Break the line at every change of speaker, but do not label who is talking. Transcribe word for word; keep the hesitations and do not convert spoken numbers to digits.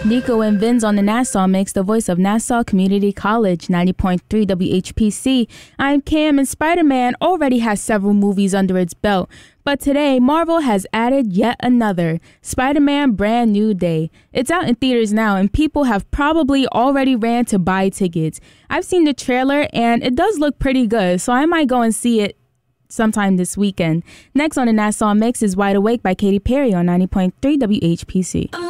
Nico and Vinz on the Nassau Mix, the voice of Nassau Community College, ninety point three W H P C. I'm Cam, and Spider-Man already has several movies under its belt. But today, Marvel has added yet another, Spider-Man Brand New Day. It's out in theaters now, and people have probably already ran to buy tickets. I've seen the trailer, and it does look pretty good, so I might go and see it sometime this weekend. Next on the Nassau Mix is Wide Awake by Katy Perry on ninety point three W H P C.